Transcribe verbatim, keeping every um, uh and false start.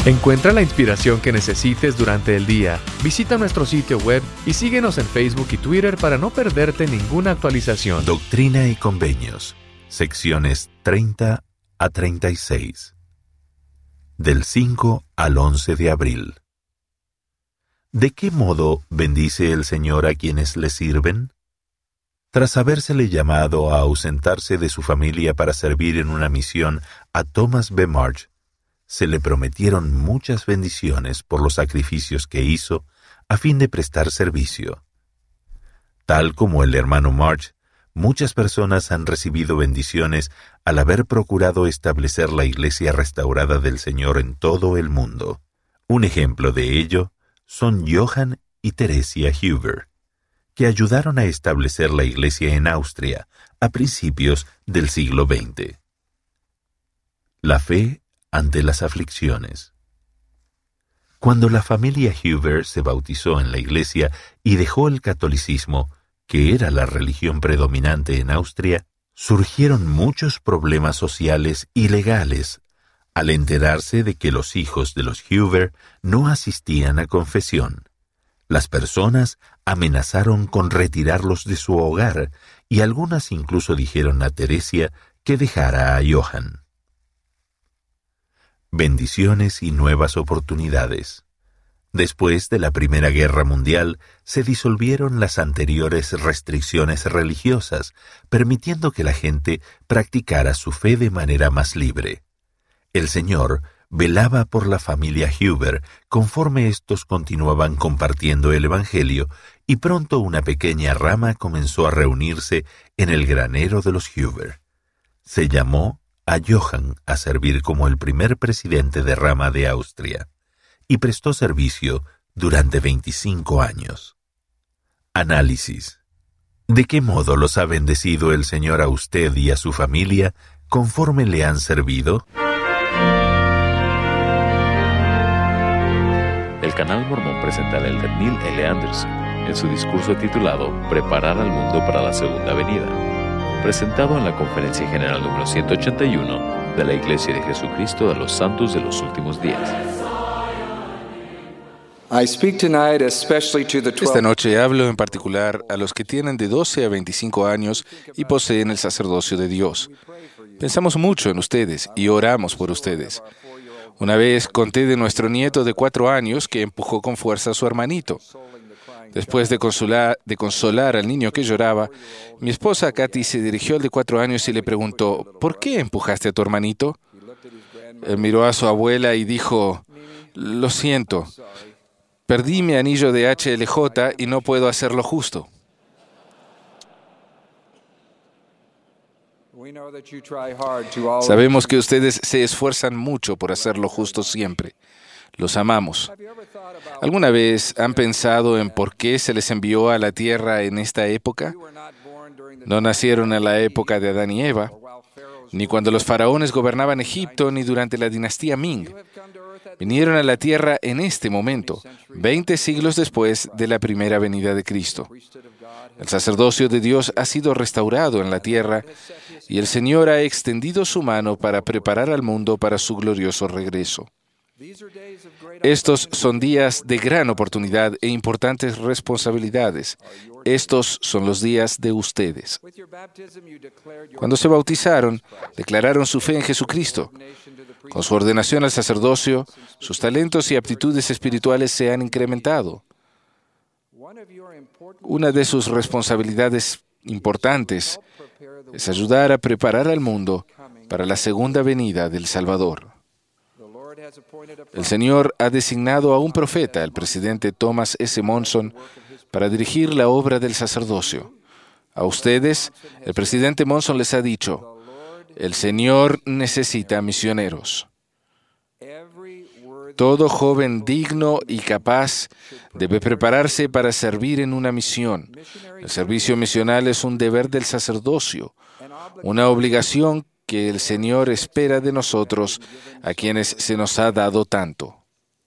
Encuentra la inspiración que necesites durante el día. Visita nuestro sitio web y síguenos en Facebook y Twitter para no perderte ninguna actualización. Doctrina y Convenios, secciones treinta a treinta y seis. Del cinco al once de abril. ¿De qué modo bendice el Señor a quienes le sirven? Tras habérsele llamado a ausentarse de su familia para servir en una misión a Thomas B. Marsh, se le prometieron muchas bendiciones por los sacrificios que hizo a fin de prestar servicio. Tal como el hermano Marsh, muchas personas han recibido bendiciones al haber procurado establecer la iglesia restaurada del Señor en todo el mundo. Un ejemplo de ello son Johann y Teresia Huber, que ayudaron a establecer la iglesia en Austria a principios del siglo veinte. La fe ante las aflicciones. Cuando la familia Huber se bautizó en la iglesia y dejó el catolicismo, que era la religión predominante en Austria, surgieron muchos problemas sociales y legales al enterarse de que los hijos de los Huber no asistían a confesión. Las personas amenazaron con retirarlos de su hogar y algunas incluso dijeron a Teresia que dejara a Johann. Bendiciones y nuevas oportunidades. Después de la Primera Guerra Mundial, se disolvieron las anteriores restricciones religiosas, permitiendo que la gente practicara su fe de manera más libre. El Señor velaba por la familia Huber conforme éstos continuaban compartiendo el Evangelio, y pronto una pequeña rama comenzó a reunirse en el granero de los Huber. Se llamó a Johann a servir como el primer presidente de rama de Austria, y prestó servicio durante veinticinco años. Análisis. ¿De qué modo los ha bendecido el Señor a usted y a su familia conforme le han servido? El canal Mormón presenta al elder Neil L. Anderson en su discurso titulado Preparar al mundo para la segunda venida, presentado en la Conferencia General número ciento ochenta y uno de la Iglesia de Jesucristo de los Santos de los Últimos Días. Esta noche hablo en particular a los que tienen de doce a veinticinco años y poseen el sacerdocio de Dios. Pensamos mucho en ustedes y oramos por ustedes. Una vez conté de nuestro nieto de cuatro años que empujó con fuerza a su hermanito. Después de consolar, de consolar al niño que lloraba, mi esposa Kathy se dirigió al de cuatro años y le preguntó, ¿por qué empujaste a tu hermanito? Él miró a su abuela y dijo, lo siento, perdí mi anillo de H L J y no puedo hacerlo justo. Sabemos que ustedes se esfuerzan mucho por hacerlo justo siempre. Los amamos. ¿Alguna vez han pensado en por qué se les envió a la tierra en esta época? No nacieron en la época de Adán y Eva, ni cuando los faraones gobernaban Egipto, ni durante la dinastía Ming. Vinieron a la tierra en este momento, veinte siglos después de la primera venida de Cristo. El sacerdocio de Dios ha sido restaurado en la tierra y el Señor ha extendido su mano para preparar al mundo para su glorioso regreso. Estos son días de gran oportunidad e importantes responsabilidades. Estos son los días de ustedes. Cuando se bautizaron, declararon su fe en Jesucristo. Con su ordenación al sacerdocio, sus talentos y aptitudes espirituales se han incrementado. Una de sus responsabilidades importantes es ayudar a preparar al mundo para la segunda venida del Salvador. El Señor ha designado a un profeta, el presidente Thomas S. Monson, para dirigir la obra del sacerdocio. A ustedes, el presidente Monson les ha dicho, el Señor necesita misioneros. Todo joven digno y capaz debe prepararse para servir en una misión. El servicio misional es un deber del sacerdocio, una obligación que el Señor espera de nosotros, a quienes se nos ha dado tanto.